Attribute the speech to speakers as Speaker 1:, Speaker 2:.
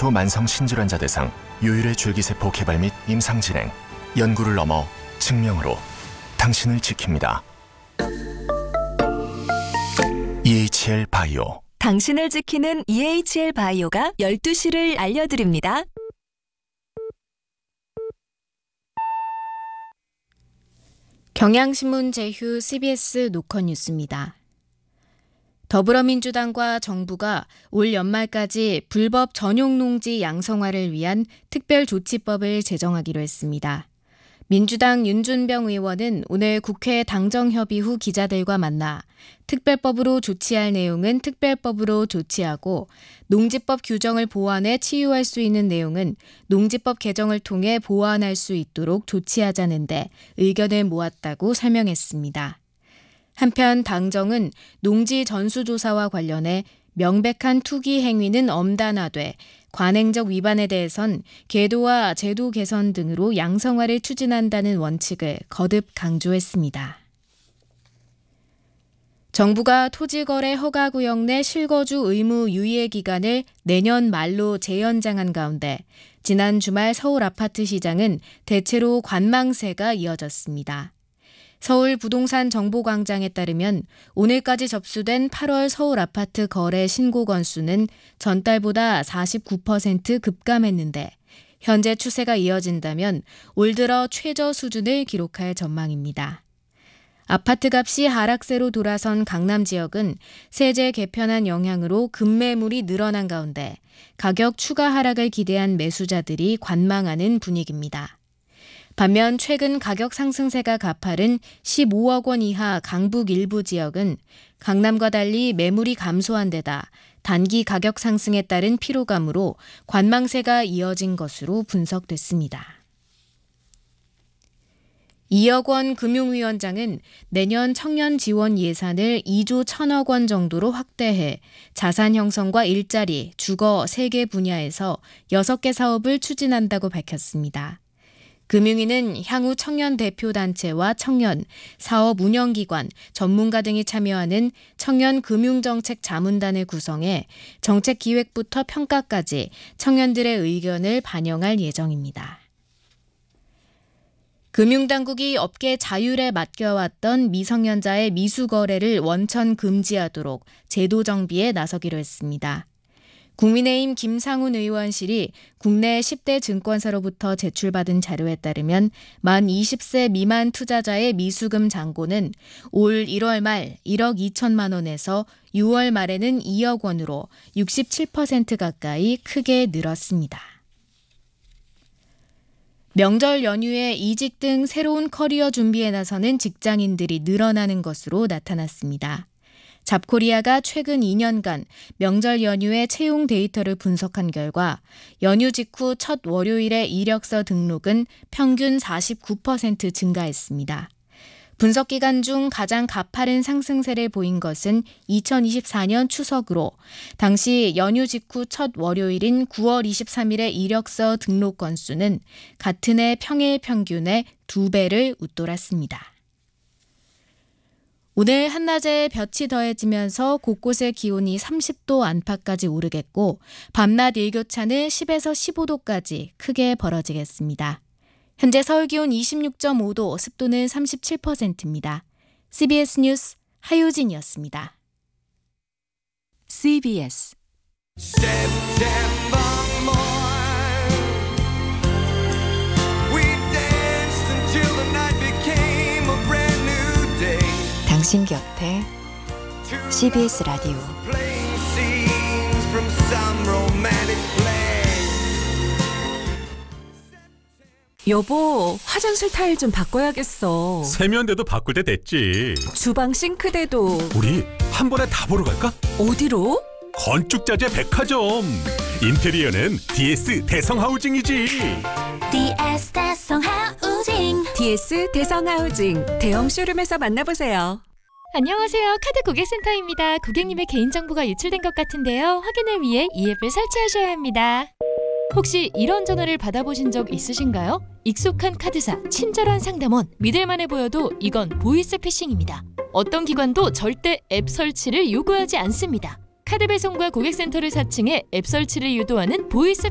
Speaker 1: 초만성 신질환자 대상 유일의 줄기세포 개발 및 임상 진행, 연구를 넘어 증명으로 당신을 지킵니다. EHL 바이오.
Speaker 2: 당신을 지키는 EHL 바이오가 12시를 알려드립니다.
Speaker 3: 경향신문 제휴 CBS 노컷뉴스입니다. 더불어민주당과 정부가 올 연말까지 불법 전용농지 양성화를 위한 특별조치법을 제정하기로 했습니다. 민주당 윤준병 의원은 오늘 국회 당정협의 후 기자들과 만나 특별법으로 조치할 내용은 특별법으로 조치하고 농지법 규정을 보완해 치유할 수 있는 내용은 농지법 개정을 통해 보완할 수 있도록 조치하자는데 의견을 모았다고 설명했습니다. 한편 당정은 농지 전수조사와 관련해 명백한 투기 행위는 엄단화돼 관행적 위반에 대해선 계도와 제도 개선 등으로 양성화를 추진한다는 원칙을 거듭 강조했습니다. 정부가 토지거래 허가구역 내 실거주 의무 유예 기간을 내년 말로 재연장한 가운데 지난 주말 서울 아파트 시장은 대체로 관망세가 이어졌습니다. 서울 부동산 정보광장에 따르면 오늘까지 접수된 8월 서울 아파트 거래 신고 건수는 전달보다 49% 급감했는데 현재 추세가 이어진다면 올 들어 최저 수준을 기록할 전망입니다. 아파트 값이 하락세로 돌아선 강남 지역은 세제 개편한 영향으로 급매물이 늘어난 가운데 가격 추가 하락을 기대한 매수자들이 관망하는 분위기입니다. 반면 최근 가격 상승세가 가파른 15억 원 이하 강북 일부 지역은 강남과 달리 매물이 감소한 데다 단기 가격 상승에 따른 피로감으로 관망세가 이어진 것으로 분석됐습니다. 이억 원 금융위원장은 내년 청년 지원 예산을 2조 1천억 원 정도로 확대해 자산 형성과 일자리, 주거 3개 분야에서 6개 사업을 추진한다고 밝혔습니다. 금융위는 향후 청년 대표단체와 청년, 사업 운영기관, 전문가 등이 참여하는 청년 금융정책 자문단을 구성해 정책 기획부터 평가까지 청년들의 의견을 반영할 예정입니다. 금융당국이 업계 자율에 맡겨왔던 미성년자의 미수거래를 원천 금지하도록 제도 정비에 나서기로 했습니다. 국민의힘 김상훈 의원실이 국내 10대 증권사로부터 제출받은 자료에 따르면 만 20세 미만 투자자의 미수금 잔고는 올 1월 말 1억 2천만 원에서 6월 말에는 2억 원으로 67% 가까이 크게 늘었습니다. 명절 연휴에 이직 등 새로운 커리어 준비에 나서는 직장인들이 늘어나는 것으로 나타났습니다. 잡코리아가 최근 2년간 명절 연휴의 채용 데이터를 분석한 결과 연휴 직후 첫 월요일의 이력서 등록은 평균 49% 증가했습니다. 분석 기간 중 가장 가파른 상승세를 보인 것은 2024년 추석으로 당시 연휴 직후 첫 월요일인 9월 23일의 이력서 등록 건수는 같은 해 평일 평균의 2배를 웃돌았습니다. 오늘 한낮에 볕이 더해지면서 곳곳의 기온이 30도 안팎까지 오르겠고 밤낮 일교차는 10에서 15도까지 크게 벌어지겠습니다. 현재 서울 기온 26.5도, 습도는 37%입니다. CBS 뉴스 하효진이었습니다.
Speaker 2: CBS 당신 곁에 CBS 라디오
Speaker 4: 여보, 화장실 타일 좀 바꿔야겠어.
Speaker 5: 세면대도 바꿀 때 됐지.
Speaker 4: 주방 싱크대도.
Speaker 5: 우리 한 번에 다 보러 갈까?
Speaker 4: 어디로?
Speaker 5: 건축자재 백화점. 인테리어는 DS 대성하우징이지.
Speaker 6: DS 대성하우징.
Speaker 4: DS 대성하우징 대형 쇼룸에서 만나보세요.
Speaker 7: 안녕하세요. 카드 고객센터입니다. 고객님의 개인정보가 유출된 것 같은데요. 확인을 위해 이 앱을 설치하셔야 합니다. 혹시 이런 전화를 받아보신 적 있으신가요? 익숙한 카드사, 친절한 상담원, 믿을만해 보여도 이건 보이스 피싱입니다. 어떤 기관도 절대 앱 설치를 요구하지 않습니다. 카드 배송과 고객센터를 사칭해 앱 설치를 유도하는 보이스